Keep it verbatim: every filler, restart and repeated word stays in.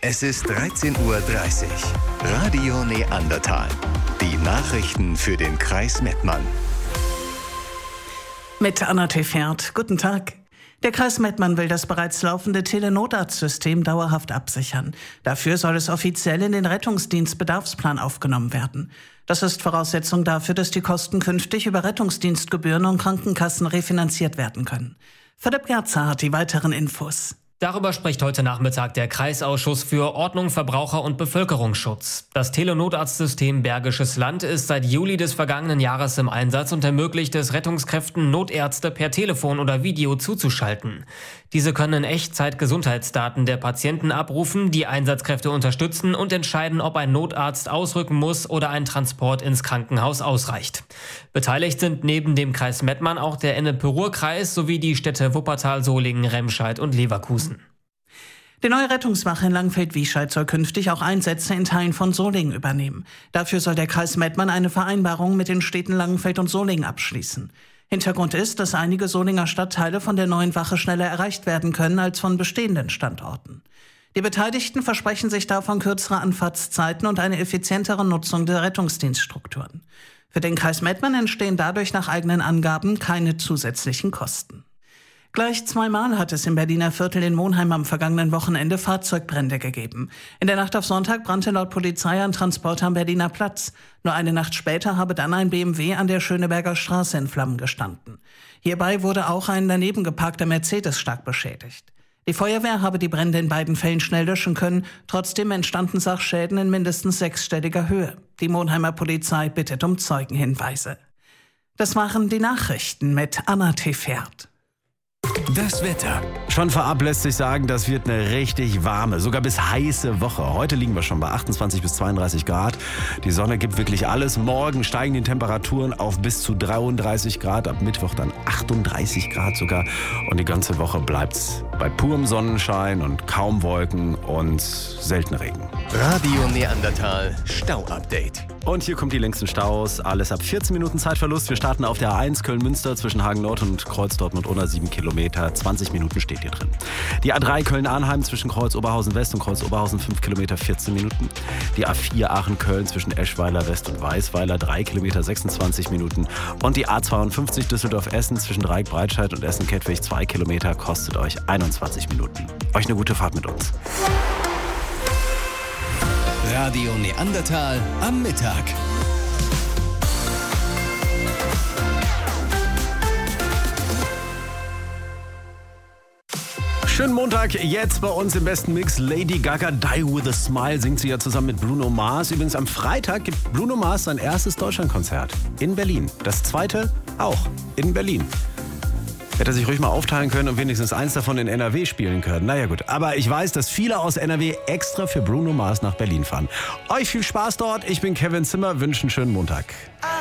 Es ist dreizehn Uhr dreißig. Radio Neandertal. Die Nachrichten für den Kreis Mettmann. Mit Anna Tefert. Guten Tag. Der Kreis Mettmann will das bereits laufende Telenotarztsystem dauerhaft absichern. Dafür soll es offiziell in den Rettungsdienstbedarfsplan aufgenommen werden. Das ist Voraussetzung dafür, dass die Kosten künftig über Rettungsdienstgebühren und Krankenkassen refinanziert werden können. Philipp Gerzer hat die weiteren Infos. Darüber spricht heute Nachmittag der Kreisausschuss für Ordnung, Verbraucher- und Bevölkerungsschutz. Das Telenotarztsystem Bergisches Land ist seit Juli des vergangenen Jahres im Einsatz und ermöglicht es Rettungskräften, Notärzte per Telefon oder Video zuzuschalten. Diese können in Echtzeit Gesundheitsdaten der Patienten abrufen, die Einsatzkräfte unterstützen und entscheiden, ob ein Notarzt ausrücken muss oder ein Transport ins Krankenhaus ausreicht. Beteiligt sind neben dem Kreis Mettmann auch der Ennepe-Ruhr-Kreis sowie die Städte Wuppertal, Solingen, Remscheid und Leverkusen. Die neue Rettungswache in Langfeld-Wiescheid soll künftig auch Einsätze in Teilen von Solingen übernehmen. Dafür soll der Kreis Mettmann eine Vereinbarung mit den Städten Langenfeld und Solingen abschließen. Hintergrund ist, dass einige Solinger Stadtteile von der neuen Wache schneller erreicht werden können als von bestehenden Standorten. Die Beteiligten versprechen sich davon kürzere Anfahrtszeiten und eine effizientere Nutzung der Rettungsdienststrukturen. Für den Kreis Mettmann entstehen dadurch nach eigenen Angaben keine zusätzlichen Kosten. Gleich zweimal hat es im Berliner Viertel in Monheim am vergangenen Wochenende Fahrzeugbrände gegeben. In der Nacht auf Sonntag brannte laut Polizei ein Transporter am Berliner Platz. Nur eine Nacht später habe dann ein B M W an der Schöneberger Straße in Flammen gestanden. Hierbei wurde auch ein daneben geparkter Mercedes stark beschädigt. Die Feuerwehr habe die Brände in beiden Fällen schnell löschen können. Trotzdem entstanden Sachschäden in mindestens sechsstelliger Höhe. Die Monheimer Polizei bittet um Zeugenhinweise. Das waren die Nachrichten mit Anna Tefert. Das Wetter. Schon vorab lässt sich sagen, das wird eine richtig warme, sogar bis heiße Woche. Heute liegen wir schon bei achtundzwanzig bis zweiunddreißig Grad. Die Sonne gibt wirklich alles. Morgen steigen die Temperaturen auf bis zu dreiunddreißig Grad. Ab Mittwoch dann achtunddreißig Grad sogar. Und die ganze Woche bleibt's bei purem Sonnenschein und kaum Wolken und selten Regen. Radio Neandertal Stau-Update. Und hier kommt die längsten Staus. Alles ab vierzehn Minuten Zeitverlust. Wir starten auf der A eins Köln-Münster zwischen Hagen-Nord und Kreuz Dortmund-Unna, sieben Kilometer. zwanzig Minuten steht hier drin. Die A drei Köln-Arnheim zwischen Kreuz Oberhausen-West und Kreuz Oberhausen, fünf Kilometer, vierzehn Minuten. Die A vier Aachen-Köln zwischen Eschweiler West und Weißweiler, drei Kilometer, sechsundzwanzig Minuten. Und die A zweiundfünfzig Düsseldorf-Essen zwischen Dreieck-Breitscheid und Essen-Kettwig, zwei Kilometer, kostet euch einundzwanzig Minuten. Euch eine gute Fahrt mit uns. Radio Neandertal am Mittag. Schönen Montag, jetzt bei uns im besten Mix. Lady Gaga, Die With A Smile, singt sie ja zusammen mit Bruno Mars. Übrigens am Freitag gibt Bruno Mars sein erstes Deutschlandkonzert in Berlin. Das zweite auch in Berlin. Hätte er sich ruhig mal aufteilen können und wenigstens eins davon in N R W spielen können. Naja gut, aber ich weiß, dass viele aus N R W extra für Bruno Mars nach Berlin fahren. Euch viel Spaß dort. Ich bin Kevin Zimmer, wünsche einen schönen Montag.